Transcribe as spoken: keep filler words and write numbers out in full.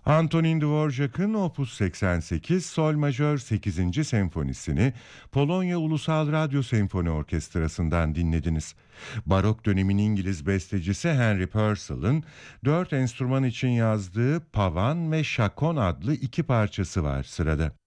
Antonin Dvorak'ın Opus seksen sekiz Sol Majör sekizinci senfonisini Polonya Ulusal Radyo Senfoni Orkestrası'ndan dinlediniz. Barok dönemin İngiliz bestecisi Henry Purcell'ın dört enstrüman için yazdığı Pavan ve Şakon adlı iki parçası var sırada.